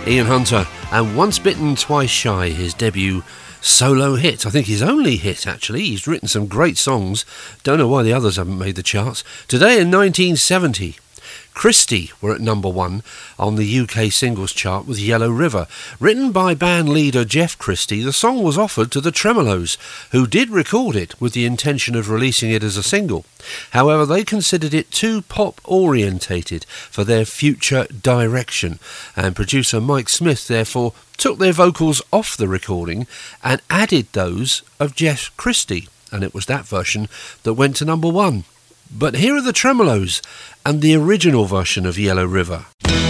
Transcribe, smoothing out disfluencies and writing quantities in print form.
Ian Hunter, and Once Bitten, Twice Shy, his debut solo hit. I think his only hit, actually. He's written some great songs. Don't know why the others haven't made the charts. Today in 1970, Christie were at number one on the UK singles chart with Yellow River. Written by band leader Jeff Christie, the song was offered to the Tremeloes, who did record it with the intention of releasing it as a single. However, they considered it too pop-orientated for their future direction, and producer Mike Smith therefore took their vocals off the recording and added those of Jeff Christie, and it was that version that went to number one. But here are the Tremeloes and the original version of Yellow River.